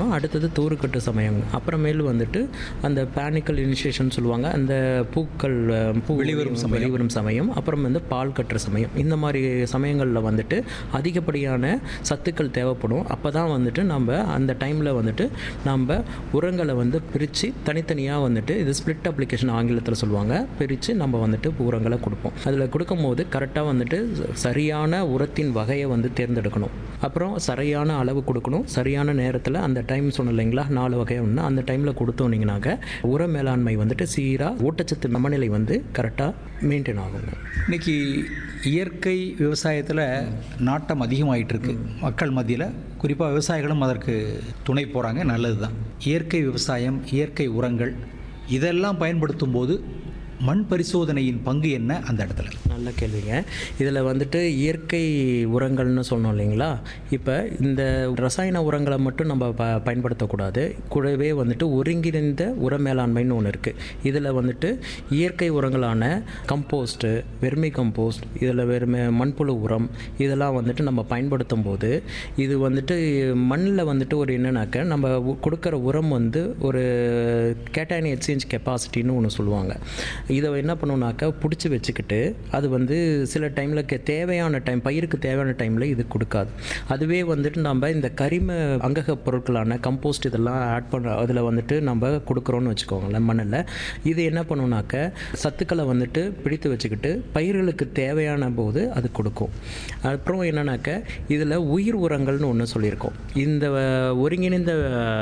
பண்ணணும். அடுத்தது தூறுக்கட்டு சமயம், அப்புறமேலு வந்துட்டு அந்த பேனிக்கல் இனிஷியேஷன் சொல்லுவாங்க, அந்த பூக்கள் வெளிவரும் சமயம், அப்புறம் வந்து பால் கட்டுற சமயம். இந்த மாதிரி சமயங்களில் வந்துட்டு அதிகப்படியான சத்துக்கள் தேவைப்படும். அப்போ தான் வந்துட்டு நம்ம அந்த டைமில் வந்துட்டு நம்ம உரங்களை வந்து பிரித்து தனித்தனியாக வந்துட்டு, இது ஸ்பிளிட் அப்ளிகேஷன் ஆங்கிலத்தில் சொல்லுவாங்க, பிரித்து நம்ம வந்துட்டு உரங்களை கொடுப்போம். அதில் கொடுக்கும்போது கரெக்டாக வந்துட்டு சரியான உரத்தின் வகையை வந்து தேர்ந்தெடுக்கணும். அப்புறம் சரியான அளவு கொடுக்கணும், சரியான நேரத்தில். அந்த டைம் சொன்ன இல்லைங்களா, 4 வகை ஒன்று, அந்த டைமில் கொடுத்தோன்னீங்கன்னாக்க உர மேலாண்மை வந்துட்டு சீராக ஊட்டச்சத்து சமநிலை வந்து கரெக்டாக மெயின்டைன் ஆகுங்க. இன்றைக்கி இயற்கை விவசாயத்தில் நாட்டம் அதிகமாகிட்டு இருக்கு மக்கள் மத்தியில். குறிப்பாக விவசாயிகளும் அதற்கு துணை போகிறாங்க, நல்லது தான். இயற்கை விவசாயம், இயற்கை உரங்கள் இதெல்லாம் பயன்படுத்தும் போது மண் பரிசோதனையின் பங்கு என்ன அந்த இடத்துல? நல்ல கேள்விங்க. இதில் வந்துட்டு இயற்கை உரங்கள்னு சொன்னோம் இல்லைங்களா, இப்போ இந்த ரசாயன உரங்களை மட்டும் நம்ம பயன்படுத்தக்கூடாது. கூடவே வந்துட்டு ஒருங்கிணைந்த உர மேலாண்மைன்னு ஒன்று இருக்குது. இதில் வந்துட்டு இயற்கை உரங்களான கம்போஸ்ட்டு, வெர்மி கம்போஸ்ட், இதில் மண்புழு உரம், இதெல்லாம் வந்துட்டு நம்ம பயன்படுத்தும் போது இது வந்துட்டு மண்ணில் வந்துட்டு ஒரு என்னன்னாக்க, நம்ம கொடுக்குற உரம் வந்து ஒரு கேட்டையன் எக்ஸ்சேஞ்ச் கெப்பாசிட்டின்னு ஒன்று சொல்லுவாங்க. இதை என்ன பண்ணுவோம்னாக்கா பிடிச்சி வச்சுக்கிட்டு அது வந்து சில டைமில் தேவையான டைம், பயிருக்கு தேவையான டைமில் இது கொடுக்காது. அதுவே வந்துட்டு நம்ம இந்த கரிம அங்கக பொருட்களான கம்போஸ்ட் இதெல்லாம் ஆட் பண்ண அதில் வந்துட்டு நம்ம கொடுக்குறோன்னு வச்சுக்கோங்களேன் மண்ணில். இது என்ன பண்ணுவோம்னாக்க சத்துக்களை வந்துட்டு பிடித்து வச்சுக்கிட்டு பயிர்களுக்கு தேவையான போது அது கொடுக்கும். அப்புறம் என்னன்னாக்க இதில் உயிர் உரங்கள்னு ஒன்று சொல்லியிருக்கோம். இந்த ஒருங்கிணைந்த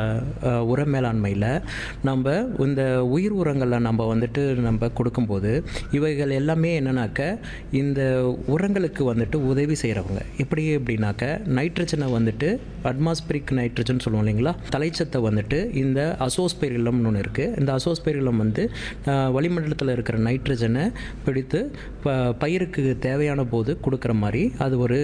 உர மேலாண்மையில் நம்ம இந்த உயிர் உரங்களை நம்ம வந்துட்டு நம்ம கொடுக்கும்போது இவைகள் எல்லாமே என்னன்னாக்க இந்த உரங்களுக்கு வந்துட்டு உதவி செய்கிறவங்க. எப்படி அப்படின்னாக்க நைட்ரஜனை வந்துட்டு அட்மாஸ்பிரிக் நைட்ரஜன் சொல்லுவோம் இல்லைங்களா, தலைச்சத்தை வந்துட்டு இந்த அசோஸ்பெரிலம்னு ஒன்று இருக்குது. இந்த அசோஸ்பெரிலம் வந்து வளிமண்டலத்தில் இருக்கிற நைட்ரஜனை பிடித்து பயிருக்கு தேவையான போது கொடுக்குற மாதிரி அது ஒரு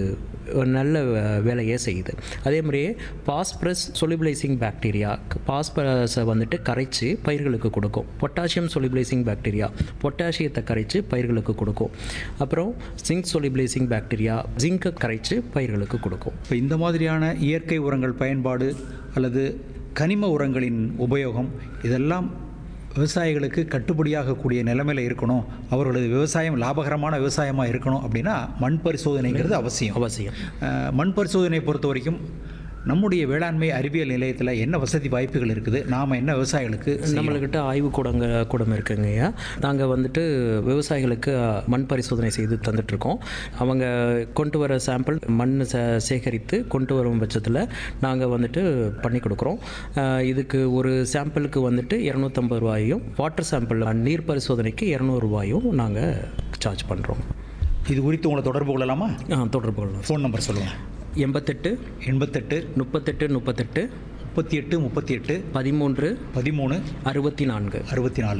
நல்ல வேலையை செய்யுது. அதே மாதிரியே பாஸ்பரஸ் சொலிபிளைசிங் பாக்டீரியா, பாஸ்பரஸை வந்துட்டு கரைச்சி பயிர்களுக்கு கொடுக்கும். பொட்டாசியம் சொலிபிளைசிங் பாக்டீரியா, பொட்டாசியத்தை கரைச்சி பயிர்களுக்கு கொடுக்கும். அப்புறம் ஜிங்க் சொலிபிளைசிங் பாக்டீரியா, ஜிங்கை கரைச்சி பயிர்களுக்கு கொடுக்கும். இப்போ இந்த மாதிரியான இயற்கை உரங்கள் பயன்பாடு அல்லது கனிம உரங்களின் உபயோகம் இதெல்லாம் விவசாயிகளுக்கு கட்டுப்படியாகக்கூடிய நிலைமையில் இருக்கணும், அவர்களது விவசாயம் லாபகரமான விவசாயமாக இருக்கணும் அப்படின்னா மண் பரிசோதனைங்கிறது அவசியம். மண் பரிசோதனை பொறுத்த வரைக்கும் நம்முடைய வேளாண்மை அறிவியல் நிலையத்தில் என்ன வசதி வாய்ப்புகள் இருக்குது? நாம் என்ன விவசாயிகளுக்கு? நம்மள்கிட்ட ஆய்வு கூடம் இருக்குங்கய்யா. நாங்கள் வந்துட்டு விவசாயிகளுக்கு மண் பரிசோதனை செய்து தந்துட்டுருக்கோம். அவங்க கொண்டு வர சாம்பிள் மண் சேகரித்து கொண்டு வரும் பட்சத்தில் நாங்கள் வந்துட்டு பண்ணி கொடுக்குறோம். இதுக்கு ஒரு சாம்பிளுக்கு வந்துட்டு 250 ரூபாயும், வாட்டர் சாம்பிள் நீர் பரிசோதனைக்கு 200 ரூபாயும் நாங்கள் சார்ஜ் பண்ணுறோம். இது குறித்து உங்களை தொடர்பு கொள்ளலாமா? தொடர்பு கொள்ளலாம். ஃபோன் நம்பர் சொல்லுங்கள். 88 38 38 38 38 38 13 13 64 64.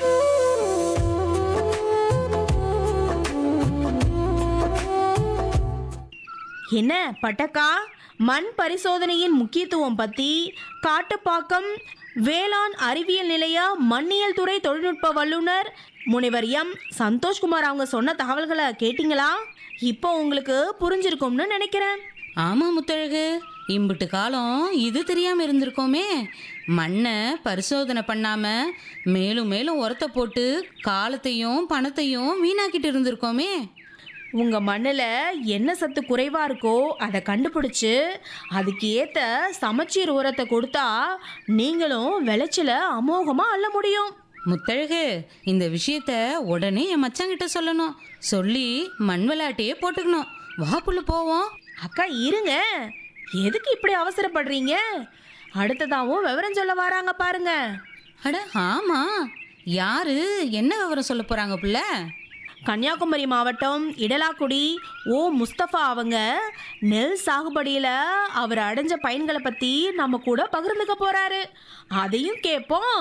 என்ன பட்டக்கா, மண் பரிசோதனையின் முக்கியத்துவம் பற்றி காட்டுப்பாக்கம் வேளாண் அறிவியல் நிலைய மண்ணியல் துறை தொழில்நுட்ப வல்லுநர் முனைவர் எம் சந்தோஷ்குமார் அவங்க சொன்ன தகவல்களை கேட்டிங்களா? இப்போ உங்களுக்கு புரிஞ்சிருக்கும்னு நினைக்கிறேன். ஆமாம் முத்தழகு, இம்பிட்டு காலம் இது தெரியாமல் இருந்திருக்கோமே. மண்ணை பரிசோதனை பண்ணாமல் மேலும் மேலும் உரத்தை போட்டு காலத்தையும் பணத்தையும் வீணாக்கிட்டு இருந்திருக்கோமே. உங்கள் மண்ணில் என்ன சத்து குறைவாக இருக்கோ அதை கண்டுபிடிச்சி அதுக்கு ஏற்ற சமச்சீர் உரத்தை கொடுத்தா நீங்களும் விளைச்சலை அமோகமாக அள்ள முடியும். முத்தழகு, இந்த விஷயத்த உடனே என் மச்சாங்கிட்ட சொல்லணும். சொல்லி மண் விளையாட்டையே போட்டுக்கணும். வா புள்ள போவோம். அக்கா இருங்க, எதுக்கு இப்படி அவசரப்படுறீங்க? அடுத்ததாகவும் விவரம் சொல்ல வராங்க பாருங்க. அட ஆமா, யாரு என்ன விவரம் சொல்ல போறாங்க புள்ள? கன்னியாகுமரி மாவட்டம் இடலாக்குடி ஓ முஸ்தபா அவங்க நெல் சாகுபடியில் அவர் அடைஞ்ச பயன்களை பற்றி நம்ம கூட பகிர்ந்துக்க போறாரு. அதையும் கேட்போம்.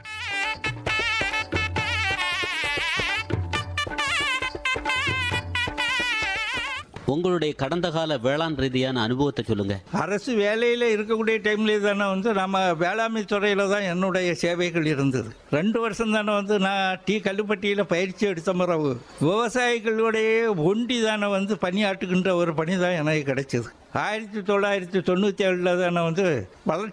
உங்களுடைய கடந்த கால வேளாண் ரீதியான அனுபவத்தை சொல்லுங்க. அரசு வேலையில் இருக்கக்கூடிய டைம்லேயே தானே நம்ம வேளாண்மை துறையில் தான் என்னுடைய சேவைகள் இருந்தது. 2 வருஷம் தானே நான் டீ கல்லுப்பட்டியில் பயிற்சி எடுத்த பிறகு விவசாயிகளுடைய ஒண்டி தானே பணியாற்றுகின்ற ஒரு பணி தான் எனக்கு கிடைச்சது. 1997 தானே வளர்ச்சி